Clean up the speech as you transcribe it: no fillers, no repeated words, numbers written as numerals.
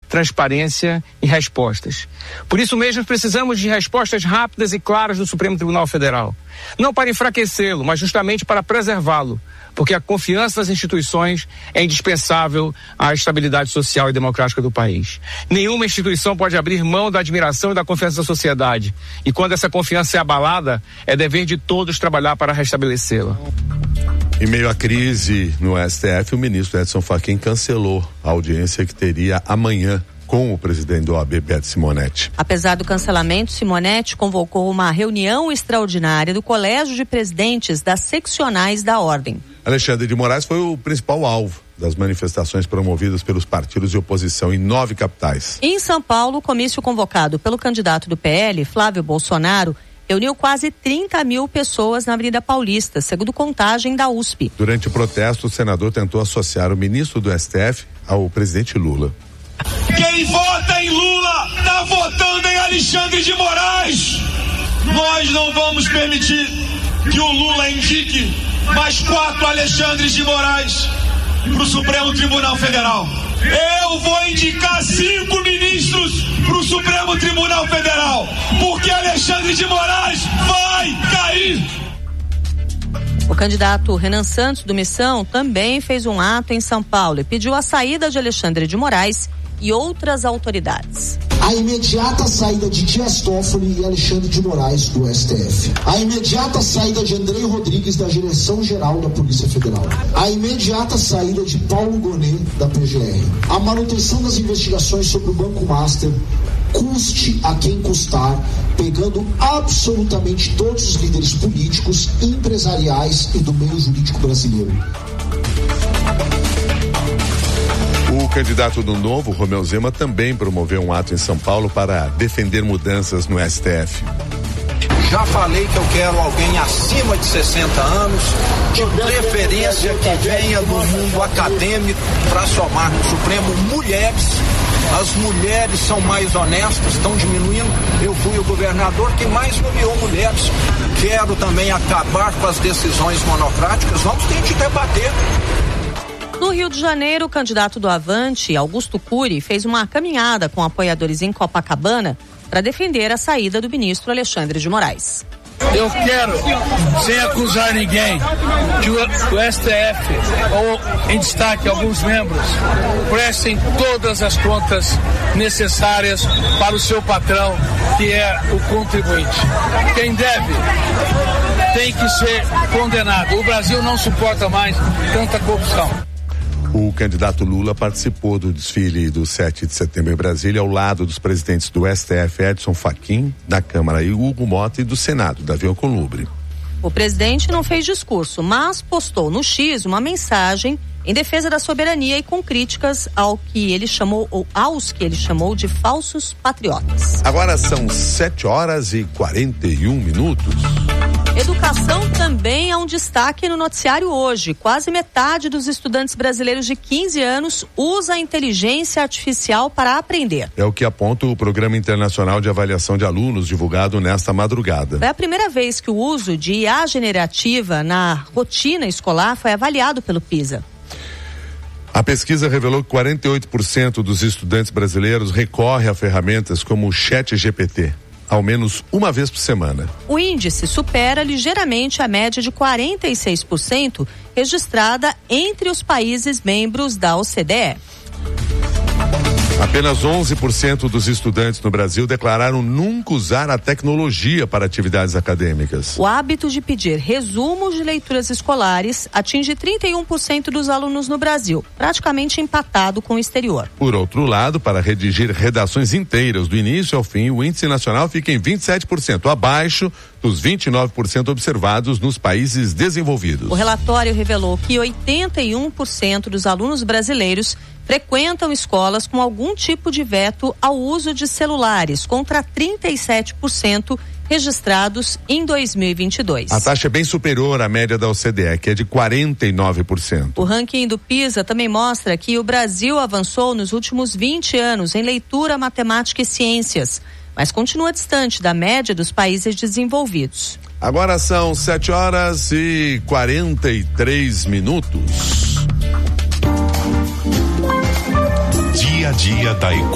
transparência e respostas. Por isso mesmo precisamos de respostas rápidas e claras do Supremo Tribunal Federal. Não para enfraquecê-lo, mas justamente para preservá-lo, porque a confiança nas instituições é indispensável à estabilidade social e democrática do país. Nenhuma instituição pode abrir mão da admiração e da confiança da sociedade. E quando essa confiança é abalada, é dever de todos trabalhar para restabelecê-la. Em meio à crise no STF, o ministro Edson Fachin cancelou a audiência que teria amanhã com o presidente do OAB, Beto Simonetti. Apesar do cancelamento, Simonetti convocou uma reunião extraordinária do Colégio de Presidentes das Seccionais da Ordem. Alexandre de Moraes foi o principal alvo das manifestações promovidas pelos partidos de oposição em 9 capitais. Em São Paulo, o comício convocado pelo candidato do PL, Flávio Bolsonaro, reuniu quase 30 mil pessoas na Avenida Paulista, segundo contagem da USP. Durante o protesto, o senador tentou associar o ministro do STF ao presidente Lula. Quem vota em Lula está votando em Alexandre de Moraes. Nós não vamos permitir que o Lula indique mais 4 Alexandres de Moraes para o Supremo Tribunal Federal. Eu vou indicar 5 ministros para o Supremo Tribunal Federal, porque Alexandre de Moraes vai cair. O candidato Renan Santos, do Missão, também fez um ato em São Paulo e pediu a saída de Alexandre de Moraes e outras autoridades. A imediata saída de Dias Toffoli e Alexandre de Moraes do STF. A imediata saída de Andrei Rodrigues da Direção-Geral da Polícia Federal. A imediata saída de Paulo Gonet da PGR. A manutenção das investigações sobre o Banco Master, custe a quem custar, pegando absolutamente todos os líderes políticos, empresariais e do meio jurídico brasileiro. O candidato do Novo, Romeu Zema, também promoveu um ato em São Paulo para defender mudanças no STF. Já falei que eu quero alguém acima de 60 anos, de preferência que venha do mundo acadêmico, para somar no Supremo mulheres. As mulheres são mais honestas, estão diminuindo. Eu fui o governador que mais nomeou mulheres. Quero também acabar com as decisões monocráticas. Vamos ter que debater. No Rio de Janeiro, o candidato do Avante, Augusto Cury, fez uma caminhada com apoiadores em Copacabana para defender a saída do ministro Alexandre de Moraes. Eu quero, sem acusar ninguém, que o STF, ou em destaque alguns membros, prestem todas as contas necessárias para o seu patrão, que é o contribuinte. Quem deve tem que ser condenado. O Brasil não suporta mais tanta corrupção. O candidato Lula participou do desfile do 7 de setembro em Brasília, ao lado dos presidentes do STF, Edson Fachin, da Câmara, e Hugo Mota, e do Senado, Davi Alcolumbre. O presidente não fez discurso, mas postou no X uma mensagem em defesa da soberania e com críticas aos que ele chamou de falsos patriotas. Agora são 7h41. Educação também é um destaque no noticiário hoje. Quase metade dos estudantes brasileiros de 15 anos usa a inteligência artificial para aprender. É o que aponta o Programa Internacional de Avaliação de Alunos, divulgado nesta madrugada. É a primeira vez que o uso de IA generativa na rotina escolar foi avaliado pelo PISA. A pesquisa revelou que 48% dos estudantes brasileiros recorrem a ferramentas como o ChatGPT, ao menos uma vez por semana. O índice supera ligeiramente a média de 46% registrada entre os países membros da OCDE. Apenas 11% dos estudantes no Brasil declararam nunca usar a tecnologia para atividades acadêmicas. O hábito de pedir resumos de leituras escolares atinge 31% dos alunos no Brasil, praticamente empatado com o exterior. Por outro lado, para redigir redações inteiras do início ao fim, o índice nacional fica em 27%, abaixo dos 29% observados nos países desenvolvidos. O relatório revelou que 81% dos alunos brasileiros frequentam escolas com algum tipo de veto ao uso de celulares, contra 37% registrados em 2022. A taxa é bem superior à média da OCDE, que é de 49%. O ranking do PISA também mostra que o Brasil avançou nos últimos 20 anos em leitura, matemática e ciências, mas continua distante da média dos países desenvolvidos. Agora são 7h43. Dia a dia da economia.